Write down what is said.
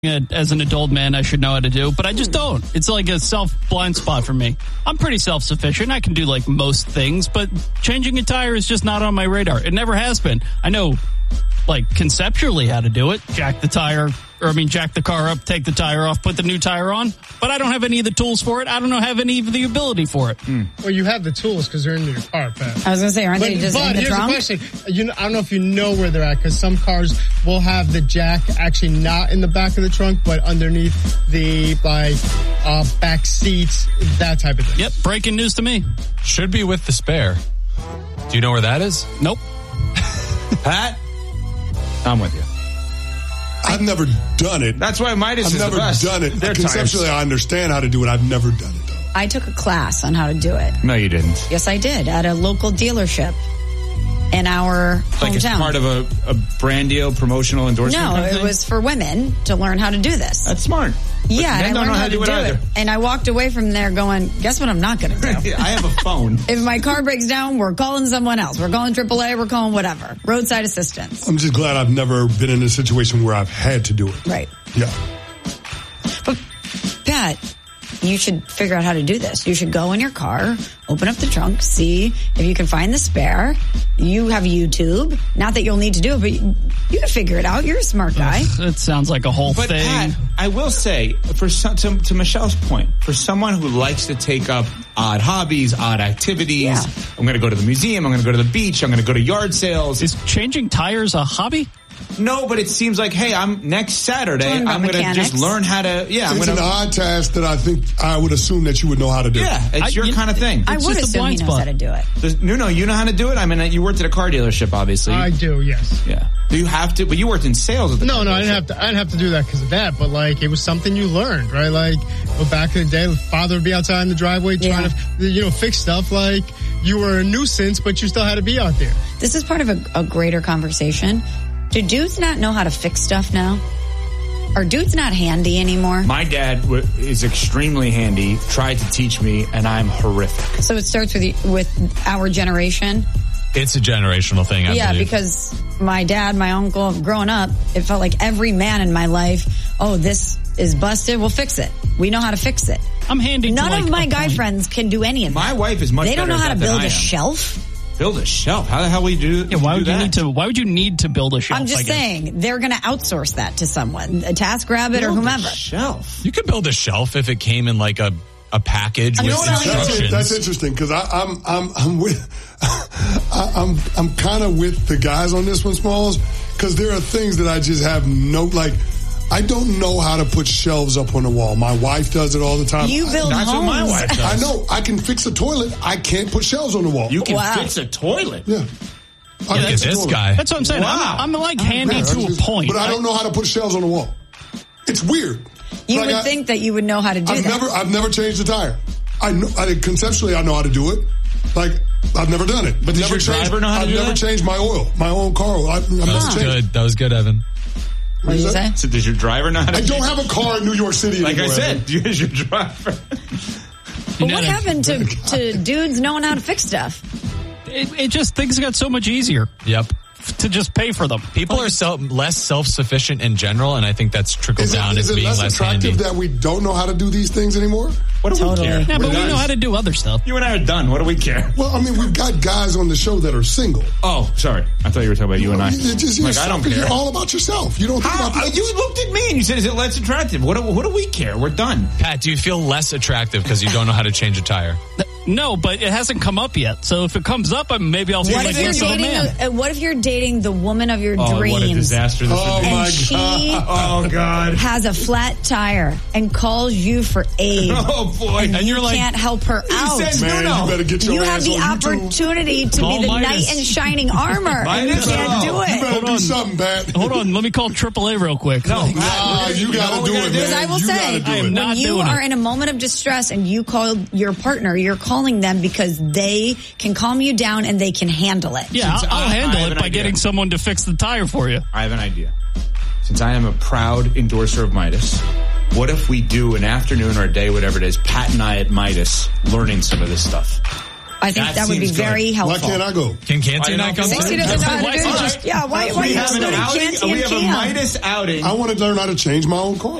as an adult man I should know how to do, but I just don't. It's like a blind spot for me. I'm pretty self-sufficient. I can do like most things, but changing a tire is just not on my radar. It never has been. I know like conceptually how to do it. Jack the car up, take the tire off, put the new tire on, but I don't have any of the tools for it. I don't have any of the ability for it. Well, you have the tools because they're in your car, Pat. I was going to say, aren't they just in the trunk? But here's the question. I don't know if you know where they're at, because some cars will have the jack actually not in the back of the trunk, but underneath the back seats, that type of thing. Yep, breaking news to me. Should be with the spare. Do you know where that is? Nope. Pat? I'm with you. I've never done it. That's why Midas is the best. I've never done it. Conceptually, I understand how to do it. I've never done it, though. I took a class on how to do it. No, you didn't. Yes, I did. At a local dealership in our hometown. Like it's part of a brand deal, promotional endorsement? No, it was for women to learn how to do this. That's smart. Yeah, and I learned how to do it. And I walked away from there going, guess what I'm not going to do? I have a phone. If my car breaks down, we're calling someone else. We're calling AAA, we're calling whatever. Roadside assistance. I'm just glad I've never been in a situation where I've had to do it. Right. Yeah. But, Pat, you should figure out how to do this. You should go in your car, open up the trunk, see if you can find the spare. You have YouTube. Not that you'll need to do it, but you can figure it out. You're a smart guy. It sounds like a whole thing. But Pat, I will say, to Michelle's point, for someone who likes to take up odd hobbies, odd activities, I'm going to go to the museum, I'm going to go to the beach, I'm going to go to yard sales. Is changing tires a hobby? No, but it seems like, hey, next Saturday, I'm going to just learn how to, It's an odd task that I would assume that you would know how to do. Yeah, it's your kind of thing. I would assume he knows how to do it. You know how to do it? I mean, you worked at a car dealership, obviously. I do, yes. Yeah. Do you have to? But you worked in sales at the car No, I didn't have to do that because of that, but like, it was something you learned, right? Like, back in the day, father would be outside in the driveway trying to, fix stuff. Like, you were a nuisance, but you still had to be out there. This is part of a greater conversation. Do dudes not know how to fix stuff now? Are dudes not handy anymore? My dad is extremely handy, tried to teach me, and I'm horrific. So it starts with our generation? It's a generational thing, I believe. Because my dad, my uncle, growing up, it felt like every man in my life, this is busted, we'll fix it. We know how to fix it. I'm handy. None of my guy friends can do any of that. My wife is much better They don't know how to build a shelf. Build a shelf? How the hell would you do? Why would you need to build a shelf? I'm just saying they're going to outsource that to someone, a TaskRabbit or whomever. Shelf. You could build a shelf if it came in like a package with instructions. That's interesting because I'm with I'm kind of with the guys on this one, Smalls, because there are things that I just have I don't know how to put shelves up on the wall. My wife does it all the time. You build That's homes. what my wife does. I know. I can fix a toilet. I can't put shelves on the wall. You can fix a toilet? Yeah. Look at this guy. That's what I'm saying. Wow. I'm handy to a point. But I don't know how to put shelves on the wall. It's weird. You would think that you would know how to do that. I've never changed a tire. Conceptually, I know how to do it. Like, I've never done it. But does your driver know how to do that? I've never changed my oil, my own car oil. That was good, Evan. What did you say? So does your driver know how to I don't have a car in New York City anymore. Like I said, use your driver. But what happened to dudes knowing how to fix stuff? It just, things got so much easier. Yep. To just pay for them. People are less self-sufficient in general, and I think that's trickled down as being less handy. Is it less attractive that we don't know how to do these things anymore? What do we care? Yeah, but we know how to do other stuff. You and I are done. What do we care? Well, I mean, we've got guys on the show that are single. Oh, sorry. I thought you were talking about you and I. I don't care. You're all about yourself. You don't think about that. You looked at me and you said, is it less attractive? What do we care? We're done. Pat, do you feel less attractive because you don't know how to change a tire? No, but it hasn't come up yet. So if it comes up, maybe I'll feel like less of a man. What if you're dating the woman of your dreams? What a disaster this would be. And she has a flat tire and calls you for aid. Oh, boy. And you can't help her out. Says, Man, you better get your You ass have the on opportunity to Call be the Midas. knight in shining armor. And you can't do You it. better do something, Pat. Hold on, let me call AAA real quick. No, you gotta do it, Because man. I will You say, gotta do it. when you are in a moment of distress and you call your partner, you're calling them because they can calm you down and they can handle it. Yeah, I'll handle it by getting someone to fix the tire for you. I have an idea. Since I am a proud endorser of Midas, what if we do an afternoon or a day, whatever it is, Pat and I at Midas learning some of this stuff? I think that would be very helpful. Why can't I go? Can Canty not come? Since he doesn't know how to do it. Yeah, why we have an outing? We have a Midas outing. I want to learn how to change my own car.